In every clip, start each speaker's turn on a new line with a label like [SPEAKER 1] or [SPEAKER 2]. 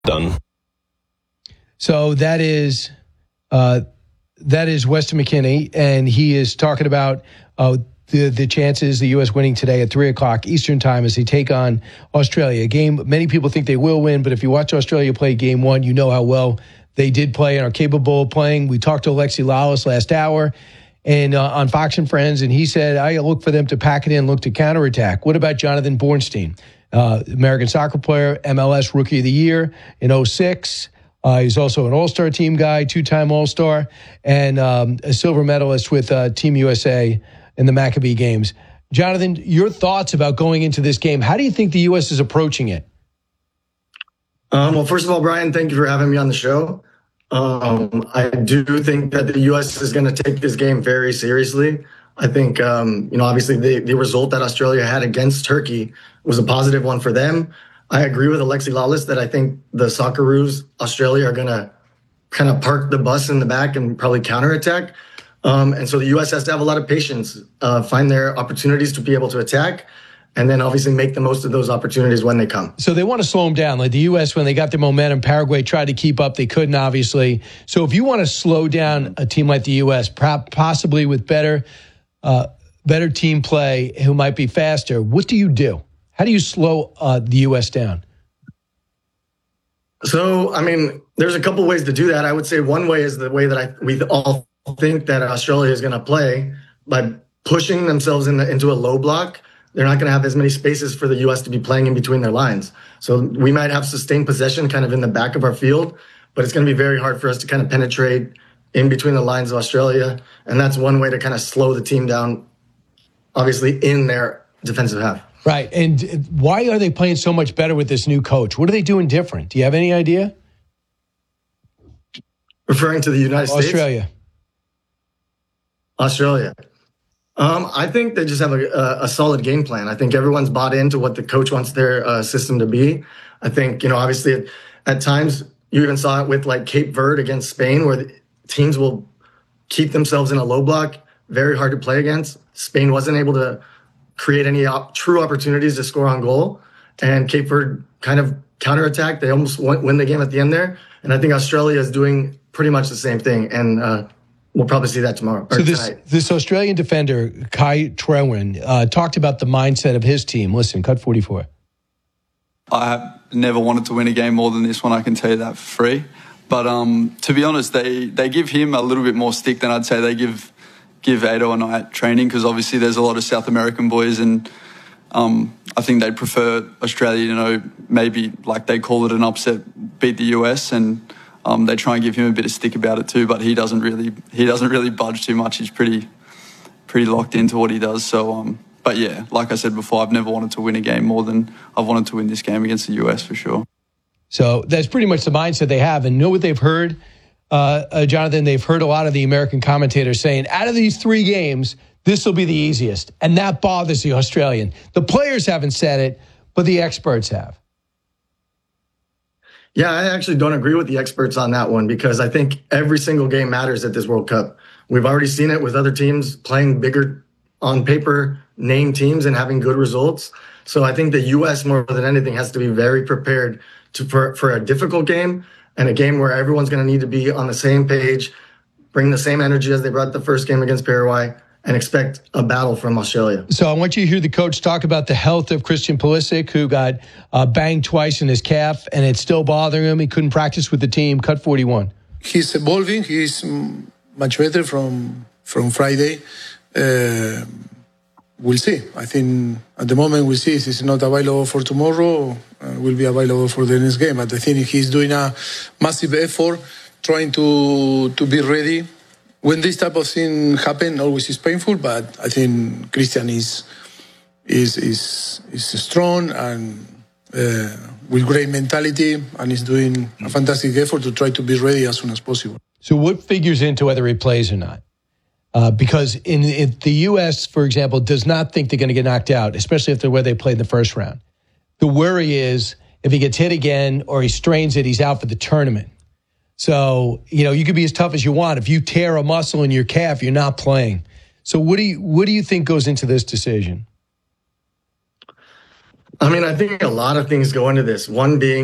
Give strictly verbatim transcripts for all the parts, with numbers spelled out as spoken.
[SPEAKER 1] Done.
[SPEAKER 2] So that is uh, that is Weston McKennie, and he is talking about uh, the the chances the U S winning today at three o'clock Eastern time as they take on Australia. A game many people think they will win, but if you watch Australia play game one, you know how well they did play and are capable of playing. We talked to Alexi Lalas last hour and uh, on Fox and Friends, and he said, I look for them to pack it in, look to counterattack. What about Jonathan Bornstein? Uh, American soccer player, M L S Rookie of the Year in oh six. Uh, he's also an All-Star team guy, two-time All-Star, and um, a silver medalist with uh, Team U S A in the Maccabee Games. Jonathan, your thoughts about going into this game. How do you think the U S is approaching it?
[SPEAKER 3] Um, well, first of all, Brian, thank you for having me on the show. Um, I do think that the U S is going to take this game very seriously. I think, um, you know, obviously the, the result that Australia had against Turkey was a positive one for them. I agree with Alexi Lalas that I think the Socceroos, Australia, are going to kind of park the bus in the back and probably counterattack. Um, and so the U S has to have a lot of patience, uh, find their opportunities to be able to attack, and then obviously make the most of those opportunities when they come.
[SPEAKER 2] So they want to slow them down. Like the U S, when they got their momentum, Paraguay tried to keep up. They couldn't, obviously. So if you want to slow down a team like the U S, possibly with better uh, better team play who might be faster, what do you do? How do you slow uh, the U S down?
[SPEAKER 3] So, I mean, there's a couple ways to do that. I would say one way is the way that I we all think that Australia is going to play by pushing themselves in the, into a low block. They're not going to have as many spaces for the U S to be playing in between their lines. So we might have sustained possession kind of in the back of our field, but it's going to be very hard for us to kind of penetrate in between the lines of Australia. And that's one way to kind of slow the team down, obviously, in their defensive half.
[SPEAKER 2] Right. And why are they playing so much better with this new coach? What are they doing different? Do you have any idea?
[SPEAKER 3] Referring to the United States?
[SPEAKER 2] Australia.
[SPEAKER 3] Australia. Um, I think they just have a, a, a solid game plan. I think everyone's bought into what the coach wants their uh, system to be. I think, you know, obviously at, at times you even saw it with like Cape Verde against Spain, where the teams will keep themselves in a low block, very hard to play against. Spain wasn't able to create any op- true opportunities to score on goal, and Cape Verde kind of counterattacked. They almost won, win the game at the end there. And I think Australia is doing pretty much the same thing. And, uh, we'll probably see that tomorrow.
[SPEAKER 2] So this, this Australian defender, Kai Trewin, uh, talked about the mindset of his team. Listen, cut forty-four.
[SPEAKER 4] I never wanted to win a game more than this one, I can tell you that for free. But um, to be honest, they, they give him a little bit more stick than I'd say they give give Ado and I at training, because obviously there's a lot of South American boys, and um, I think they prefer Australia, you know, maybe like they call it an upset, beat the U S, and Um, they try and give him a bit of stick about it too, but he doesn't really he doesn't really budge too much. He's pretty pretty locked into what he does. So, um, but yeah, like I said before, I've never wanted to win a game more than I've wanted to win this game against the U S for sure.
[SPEAKER 2] So that's pretty much the mindset they have. And know what they've heard, uh, uh, Jonathan? They've heard a lot of the American commentators saying, out of these three games, this will be the easiest. And that bothers the Australian. The players haven't said it, but the experts have.
[SPEAKER 3] Yeah, I actually don't agree with the experts on that one, because I think every single game matters at this World Cup. We've already seen it with other teams playing bigger on paper name teams and having good results. So I think the U S more than anything has to be very prepared to for, for a difficult game, and a game where everyone's going to need to be on the same page, bring the same energy as they brought the first game against Paraguay, and expect a battle from Australia.
[SPEAKER 2] So I want you to hear the coach talk about the health of Christian Pulisic, who got uh, banged twice in his calf, and it's still bothering him. He couldn't practice with the team. Cut forty-one.
[SPEAKER 5] He's evolving. He's much better from from Friday. Uh, we'll see. I think at the moment we'll see if he's not available for tomorrow, uh, will be available for the next game. But I think he's doing a massive effort, trying to to be ready. When this type of thing happen, always is painful, but I think Christian is is is is strong and uh, with great mentality, and is doing a fantastic effort to try to be ready as soon as possible.
[SPEAKER 2] So what figures into whether he plays or not? Uh, because in, in the U S, for example, does not think they're going to get knocked out, especially after where they played in the first round. The worry is if he gets hit again or he strains it, he's out for the tournament. So, you know, you can be as tough as you want. If you tear a muscle in your calf, you're not playing. So what do you what do you think goes into this decision?
[SPEAKER 3] I mean, I think a lot of things go into this. One being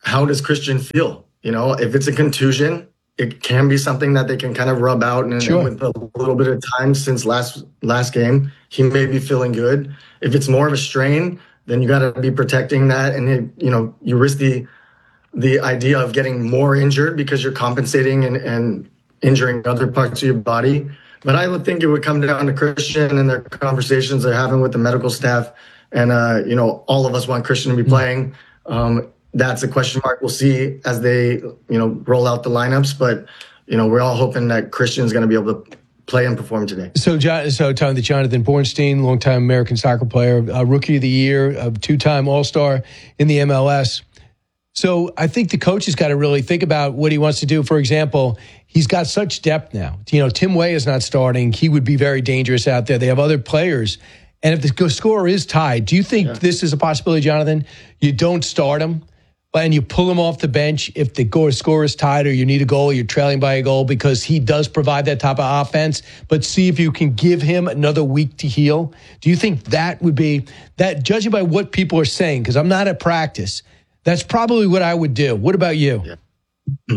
[SPEAKER 3] how does Christian feel? You know, if it's a contusion, it can be something that they can kind of rub out. And,
[SPEAKER 2] sure.
[SPEAKER 3] and with a little bit of time since last last game, he may be feeling good. If it's more of a strain, then you got to be protecting that. And, it, you know, you risk the the idea of getting more injured because you're compensating and, and injuring other parts of your body. But I would think it would come down to Christian and their conversations they're having with the medical staff. And, uh, you know, all of us want Christian to be playing. Um, that's a question mark. We'll see as they, you know, roll out the lineups. But, you know, we're all hoping that Christian's going to be able to play and perform today.
[SPEAKER 2] So, John, so Tom, the Jonathan Bornstein, longtime American soccer player, uh, rookie of the year, a two-time All-Star in the M L S. So I think the coach has got to really think about what he wants to do. For example, he's got such depth now. You know, Tim Weah is not starting. He would be very dangerous out there. They have other players. And if the score is tied, do you think yeah. this is a possibility, Jonathan? You don't start him and you pull him off the bench if the score is tied or you need a goal, you're trailing by a goal, because he does provide that type of offense, but see if you can give him another week to heal? Do you think that would be, that judging by what people are saying, because I'm not at practice, that's probably what I would do. What about you?
[SPEAKER 3] Yeah.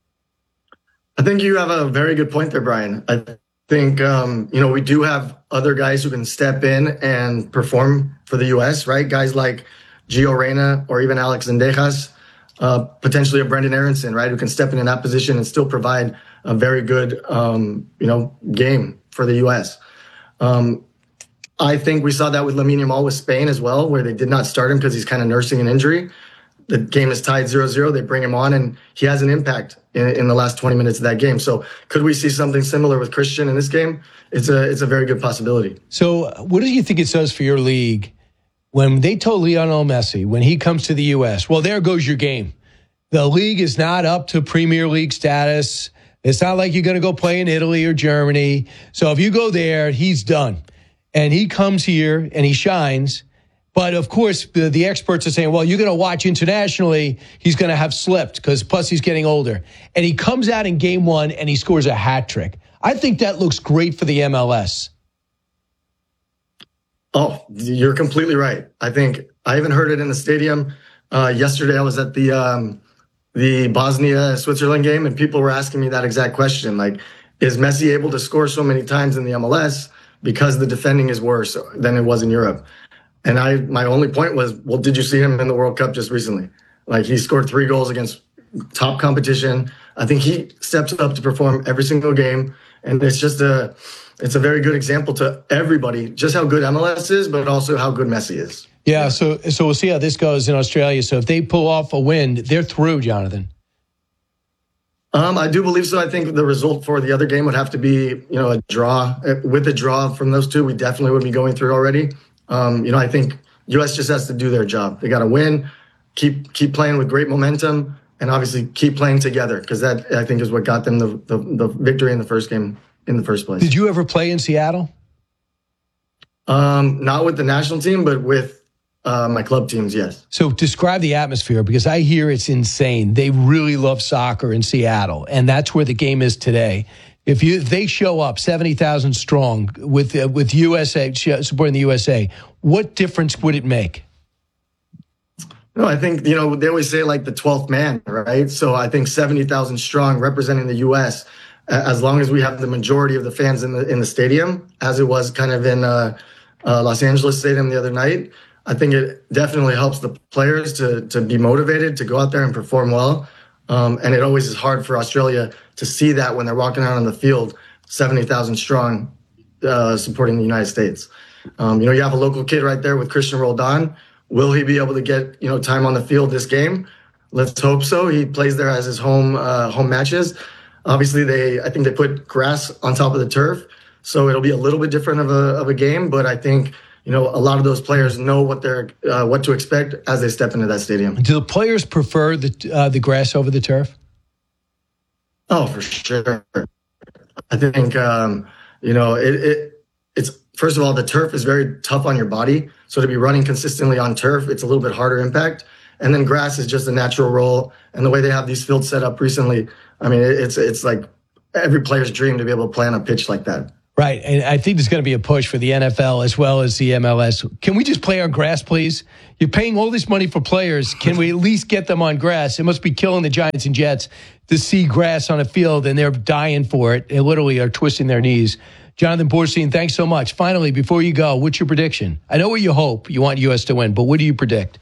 [SPEAKER 3] I think you have a very good point there, Brian. I think, um, you know, we do have other guys who can step in and perform for the U S, right? Guys like Gio Reyna or even Alex Zendejas, uh, potentially a Brendan Aronson, right? Who can step in in that position and still provide a very good, um, you know, game for the U S. Um, I think we saw that with Lamine Yamal with Spain as well, where they did not start him because he's kind of nursing an injury. The game is tied zero zero. They bring him on, and he has an impact in, in the last twenty minutes of that game. So could we see something similar with Christian in this game? It's a it's a very good possibility.
[SPEAKER 2] So what do you think it does for your league when they told Lionel Messi, when he comes to the U S, well, there goes your game. The league is not up to Premier League status. It's not like you're going to go play in Italy or Germany. So if you go there, he's done. And he comes here and he shines. But, of course, the, the experts are saying, well, you're going to watch internationally, he's going to have slipped because plus he's getting older. And he comes out in game one and he scores a hat trick. I think that looks great for the M L S.
[SPEAKER 3] Oh, you're completely right. I think I even heard it in the stadium. Uh, yesterday I was at the um, the Bosnia-Switzerland game, and people were asking me that exact question. Like, is Messi able to score so many times in the M L S because the defending is worse than it was in Europe? And I, my only point was, well, did you see him in the World Cup just recently? Like, he scored three goals against top competition. I think he steps up to perform every single game. And it's just a, it's a very good example to everybody, just how good M L S is, but also how good Messi is.
[SPEAKER 2] Yeah. So, so we'll see how this goes in Australia. So if they pull off a win, they're through, Jonathan.
[SPEAKER 3] Um, I do believe so. I think the result for the other game would have to be, you know, a draw. With a draw from those two, we definitely would be going through already. Um, you know, I think U S just has to do their job. They got to win, keep keep playing with great momentum, and obviously keep playing together, because that, I think, is what got them the, the the victory in the first game in the first place.
[SPEAKER 2] Did you ever play in Seattle?
[SPEAKER 3] Um, not with the national team, but with uh, my club teams, yes.
[SPEAKER 2] So describe the atmosphere, because I hear it's insane. They really love soccer in Seattle, and that's where the game is today. If you if they show up seventy thousand strong with uh, with U S A supporting the U S A, what difference would it make?
[SPEAKER 3] No, I think, you know, they always say like the twelfth man, right? So I think seventy thousand strong representing the U S, as long as we have the majority of the fans in the in the stadium, as it was kind of in uh, uh, Los Angeles Stadium the other night, I think it definitely helps the players to to be motivated to go out there and perform well. Um, and it always is hard for Australia to see that when they're walking out on the field, seventy thousand strong, uh, supporting the United States. Um, you know, you have a local kid right there with Christian Roldan. Will he be able to get, you know, time on the field this game? Let's hope so. He plays there as his home uh, home matches. Obviously, they I think they put grass on top of the turf, so it'll be a little bit different of a of a game. But I think, you know, a lot of those players know what they're uh, what to expect as they step into that stadium.
[SPEAKER 2] Do the players prefer the uh, the grass over the turf?
[SPEAKER 3] Oh, for sure. I think um, you know it, it. It's first of all, the turf is very tough on your body, so to be running consistently on turf, it's a little bit harder impact. And then grass is just a natural roll, and the way they have these fields set up recently, I mean, it's it's like every player's dream to be able to play on a pitch like that.
[SPEAKER 2] Right, and I think there's going to be a push for the N F L as well as the M L S. Can we just play on grass, please? You're paying all this money for players. Can we at least get them on grass? It must be killing the Giants and Jets to see grass on a field, and they're dying for it. They literally are twisting their knees. Jonathan Borstein, thanks so much. Finally, before you go, what's your prediction? I know what you hope. You want U S to win, but what do you predict?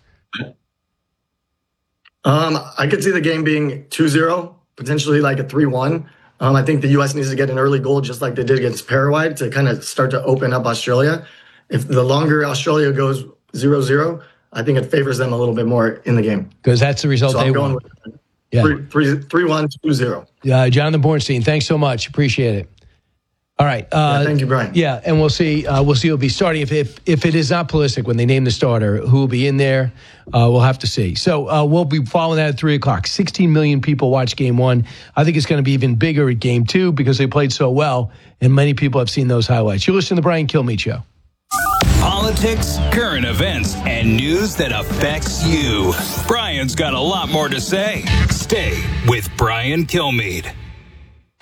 [SPEAKER 3] Um, I could see the game being two zero, potentially like a three one. Um, I think the U S needs to get an early goal just like they did against Paraguay to kind of start to open up Australia. If the longer Australia goes zero zero, I think it favors them a little bit more in the game.
[SPEAKER 2] Because that's the result
[SPEAKER 3] so
[SPEAKER 2] they
[SPEAKER 3] I'm going
[SPEAKER 2] want.
[SPEAKER 3] with
[SPEAKER 2] Yeah.
[SPEAKER 3] three, three, three one, two zero.
[SPEAKER 2] Uh, Jonathan Borstein, thanks so much. Appreciate it. All right. Uh,
[SPEAKER 3] yeah, thank you, Brian.
[SPEAKER 2] Yeah, and we'll see. Uh, we'll see who'll be starting. If, if if it is not Pulisic when they name the starter, who will be in there? Uh, we'll have to see. So uh, we'll be following that at three o'clock. Sixteen million people watch Game One. I think it's going to be even bigger at Game Two because they played so well, and many people have seen those highlights. You listen to the Brian Kilmeade Show.
[SPEAKER 1] Politics, current events, and news that affects you. Brian's got a lot more to say. Stay with Brian Kilmeade.